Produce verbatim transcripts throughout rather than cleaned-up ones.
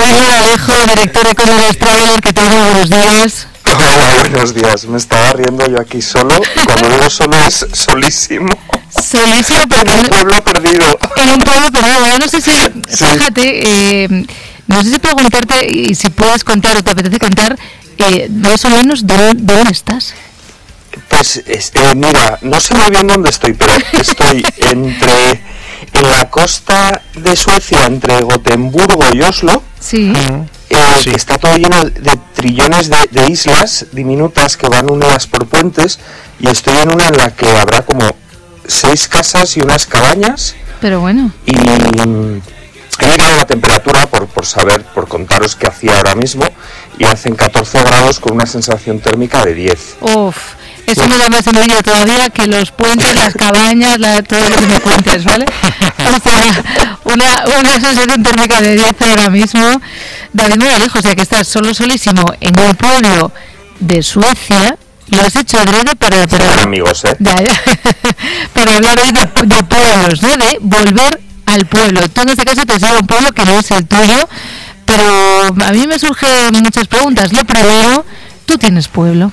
David Alejo, director de Economist Traveler, que tal? Buenos días. Hola, buenos días. Me estaba riendo yo aquí solo, y cuando digo solo es solísimo. Solísimo, pero en un pueblo perdido. En un pueblo perdido. Yo no sé si, sí. fíjate, eh, no sé si preguntarte y si puedes contar o te apetece contar, eh, más o menos, ¿de dónde estás? Pues, este, mira, no sé muy bien dónde estoy, pero estoy entre en la costa de Suecia, entre Gotemburgo y Oslo. Sí. Eh, sí. Está todo lleno de trillones de, de islas diminutas que van unidas por puentes, y estoy en una en la que habrá como seis casas y unas cabañas. Pero bueno. Y um, he mirado la temperatura por, por saber, por contaros qué hacía ahora mismo, y hacen catorce grados con una sensación térmica de diez. Uf. Eso me da más envidia todavía que los puentes, las cabañas, la, todo lo que me cuentes, ¿vale? O sea, una, una sensación térmica de diez ahora mismo. David Moralejo, o sea que estás solo solísimo en un pueblo de Suecia. Lo has hecho adrede para... para Son amigos, ¿eh? Ya, ya, para hablar hoy de, de pueblos, ¿no? De volver al pueblo. Tú en este caso te has ido a un pueblo que no es el tuyo, pero a mí me surgen muchas preguntas. Lo primero, ¿tú tienes pueblo?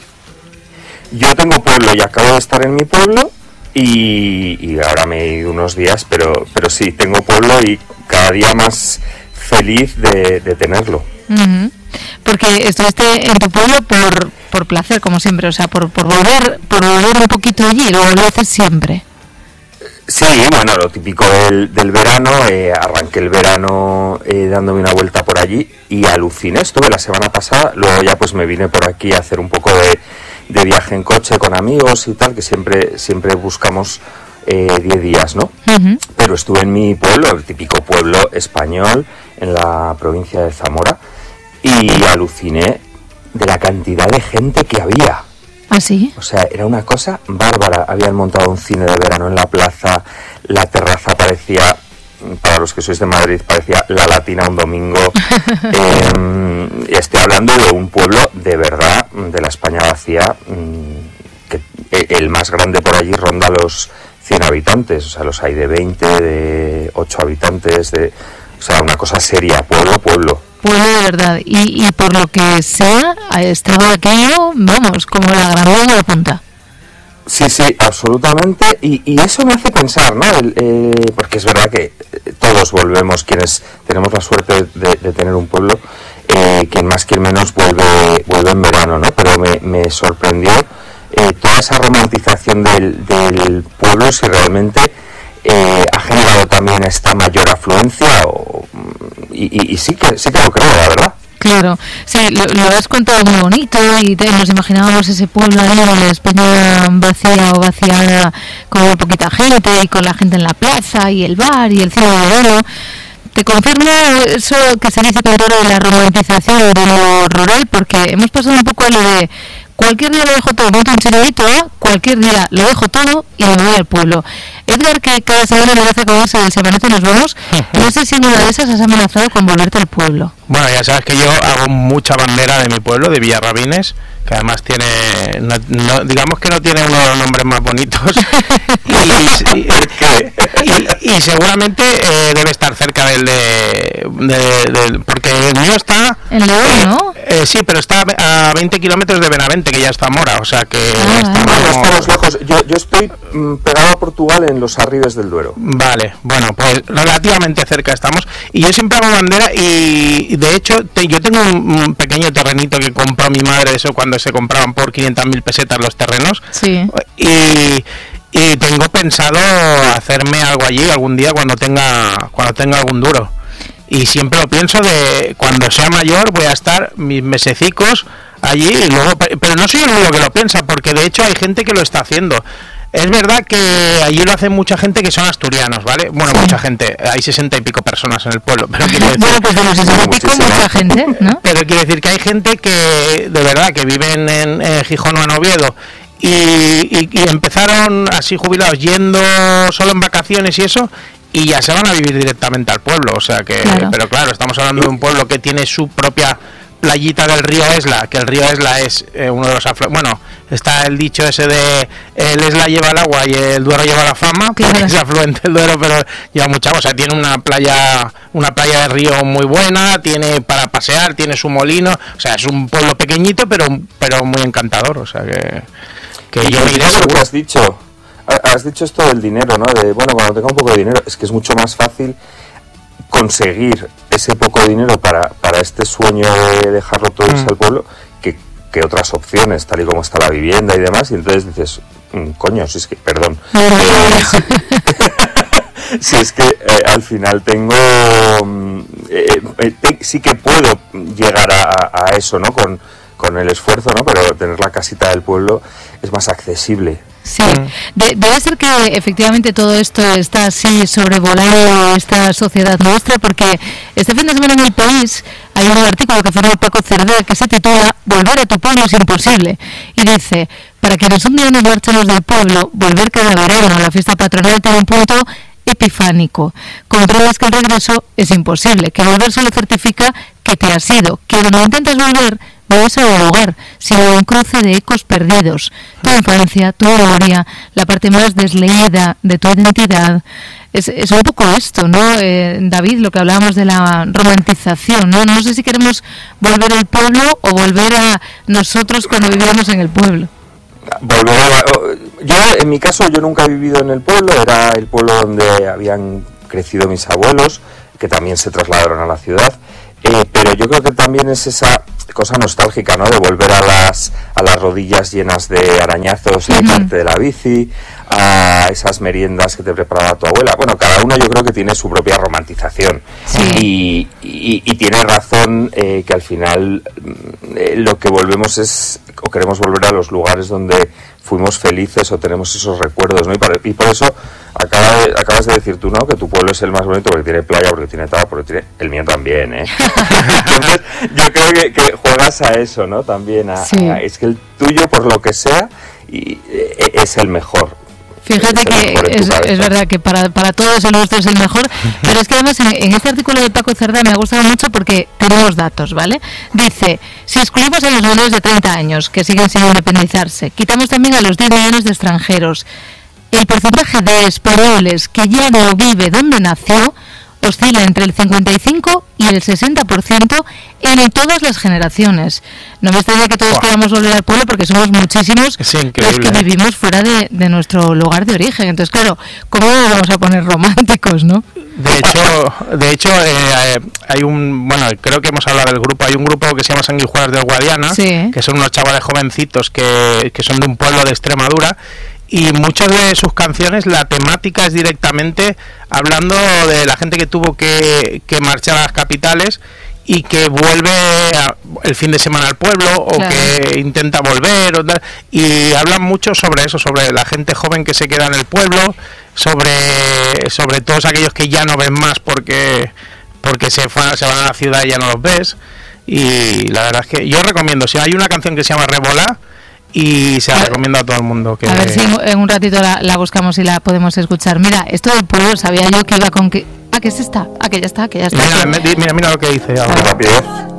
Yo tengo pueblo y acabo de estar en mi pueblo y, y ahora me he ido unos días, pero pero sí, tengo pueblo y cada día más feliz de, de tenerlo. Uh-huh. Porque estuviste en tu pueblo por, por placer, como siempre, o sea, por, por volver por volver un poquito allí, lo lo haces siempre. Sí, bueno, lo típico del, del verano, eh, arranqué el verano eh, dándome una vuelta por allí y aluciné, estuve la semana pasada, luego ya pues me vine por aquí a hacer un poco de... de viaje en coche con amigos y tal, que siempre siempre buscamos diez eh, días, ¿no? Uh-huh. Pero estuve en mi pueblo, el típico pueblo español, en la provincia de Zamora, y aluciné de la cantidad de gente que había. ¿Ah, sí? O sea, era una cosa bárbara. Habían montado un cine de verano en la plaza, la terraza parecía... para los que sois de Madrid, parecía la Latina un domingo. eh, estoy hablando de un pueblo de verdad, de la España vacía, que el más grande por allí ronda los cien habitantes, o sea, los hay de veinte, de ocho habitantes, de, o sea, una cosa seria, pueblo, pueblo. Pueblo de verdad, y, y por lo que sea, estaba aquello, vamos, como la gran de la punta. Sí, sí, absolutamente, y, y eso me hace pensar, ¿no? El, eh, porque es verdad que todos volvemos, quienes tenemos la suerte de, de tener un pueblo, eh, quien más, quien menos vuelve vuelve en verano, ¿no? Pero me, me sorprendió eh, toda esa romantización del, del pueblo, si realmente eh, ha generado también esta mayor afluencia, o, y, y, y sí que sí que lo creo, la verdad. Claro, sí, lo, lo has contado muy bonito y te, nos imaginábamos ese pueblo ahí en la España vacía o vaciada con muy poquita gente y con la gente en la plaza y el bar y el cielo de oro. Te confirmo eso que se dice que de la romantización de lo rural, porque hemos pasado un poco a lo de cualquier día lo dejo todo, monto un chiringuito, cualquier día lo dejo todo y me voy al pueblo. Edgar, que cada semana me hace con eso de semana y nos vamos, no sé si en una de esas has amenazado con volverte al pueblo. Bueno, ya sabes que yo hago mucha bandera de mi pueblo, de Villarrabines, que además tiene, no, no, digamos que no tiene uno de los nombres más bonitos, y, y, y, y, y seguramente eh, debe estar cerca del de, de, de, porque el mío está... En León, ¿no? Eh, sí, pero está a veinte kilómetros de Benavente, que ya está Zamora, o sea que ah, estamos... No estamos lejos. Yo, yo estoy mm, pegado a Portugal en los Arribes del Duero. Vale, bueno, pues relativamente cerca estamos. Y yo siempre hago bandera y, de hecho, te, yo tengo un, un pequeño terrenito que compró mi madre, eso cuando se compraban por quinientas mil pesetas los terrenos. Sí. Y... y tengo pensado hacerme algo allí algún día cuando tenga cuando tenga algún duro, y siempre lo pienso de cuando sea mayor voy a estar mis mesecicos allí y luego, pero no soy el único que lo piensa, porque de hecho hay gente que lo está haciendo. Es verdad que allí lo hace mucha gente que son asturianos, ¿vale? Bueno, sí. Mucha gente, hay sesenta y pico personas en el pueblo, pero quiero decir... Bueno, pues de los sesenta y pico mucha gente, ¿no? Pero quiero decir que hay gente que, de verdad, que viven en, en Gijón o en Oviedo, y, y, y empezaron así jubilados, yendo solo en vacaciones y eso, y ya se van a vivir directamente al pueblo, o sea que... Claro. Pero claro, estamos hablando de un pueblo que tiene su propia playita del río Esla, que el río Esla es eh, uno de los afluentes. Bueno, está el dicho ese de el Esla lleva el agua y el Duero lleva la fama, porque claro, es afluente el Duero, pero lleva mucha agua. O sea, tiene una playa, una playa de río muy buena, tiene para pasear, tiene su molino. O sea, es un pueblo pequeñito, pero, pero muy encantador. O sea, que, que yo iré seguro. Lo que has dicho, has dicho esto del dinero, ¿no? De, bueno, cuando tenga un poco de dinero, es que es mucho más fácil conseguir ese poco dinero para, para este sueño de dejarlo todo irse mm. al pueblo que, que otras opciones, tal y como está la vivienda y demás, y entonces dices, mmm, coño, si es que, perdón, eh, si, si es que eh, al final tengo, eh, eh, sí que puedo llegar a, a eso, ¿no? Con, con el esfuerzo, ¿no? Pero tener la casita del pueblo es más accesible. Sí, de, debe ser que efectivamente todo esto está así sobrevolando esta sociedad nuestra, porque este fin de semana en El País hay un artículo que firmó Paco Cerdá que se titula "Volver a tu pueblo es imposible", y dice: para quienes un día nos marchamos del pueblo, volver cada verano a la fiesta patronal tiene un punto epifánico. Comprendes que el regreso es imposible, que volver solo certifica que te has ido, que cuando intentas volver no es a un lugar, sino un cruce de ecos perdidos. Tu infancia, tu memoria, la parte más desleída de tu identidad. Es, es un poco esto, ¿no, eh, David? Lo que hablábamos de la romantización, ¿no? No sé si queremos volver al pueblo o volver a nosotros cuando vivíamos en el pueblo. Volver a, yo, en mi caso, yo nunca he vivido en el pueblo. Era el pueblo donde habían crecido mis abuelos, que también se trasladaron a la ciudad. Eh, pero yo creo que también es esa cosa nostálgica, ¿no? De volver a las a las rodillas llenas de arañazos en uh-huh. parte de la bici, a esas meriendas que te preparaba tu abuela. Bueno, cada uno yo creo que tiene su propia romantización. Sí. Y, y, y tiene razón eh, que al final eh, lo que volvemos es, o queremos volver a los lugares donde fuimos felices o tenemos esos recuerdos, ¿no? Y por, y por eso acaba de, acabas de decir tú, ¿no? Que tu pueblo es el más bonito porque tiene playa, porque tiene tal, porque tiene... El mío también, ¿eh? Entonces, yo creo que, que juegas a eso, ¿no? También a, sí. a... Es que el tuyo, por lo que sea, y, eh, es el mejor. Fíjate es que es, es verdad que para, para todos el nuestro es el mejor, pero es que además en, en este artículo de Paco Cerdá me ha gustado mucho porque tenemos datos, ¿vale? Dice, si excluimos a los menores de treinta años que siguen sin independizarse, quitamos también a los diez millones de extranjeros, el porcentaje de españoles que ya no vive donde nació oscila entre el cincuenta y cinco y el sesenta por ciento en todas las generaciones. No me extraña que todos wow. queramos volver al pueblo porque somos muchísimos los que vivimos fuera de, de nuestro lugar de origen. Entonces, claro, ¿cómo nos vamos a poner románticos, no? De hecho, de hecho eh, hay un, bueno, creo que hemos hablado del grupo, hay un grupo que se llama Sanguijuelas del Guadiana, sí. que son unos chavales jovencitos que, que son de un pueblo de Extremadura. Y muchas de sus canciones, la temática es directamente hablando de la gente que tuvo que, que marchar a las capitales y que vuelve a, el fin de semana al pueblo o claro. que intenta volver o tal, y hablan mucho sobre eso, sobre la gente joven que se queda en el pueblo, sobre sobre todos aquellos que ya no ven más porque porque se, fue, se van a la ciudad y ya no los ves. Y la verdad es que yo recomiendo, si hay una canción que se llama Revolá, y se la recomiendo a todo el mundo. Que... A ver si en un ratito la, la buscamos y la podemos escuchar. Mira, esto del pueblo, sabía yo que iba con que... Ah, que es esta. Ah, que ya está, que ya está. Mira, mira, mira lo que dice ahora. Rápido.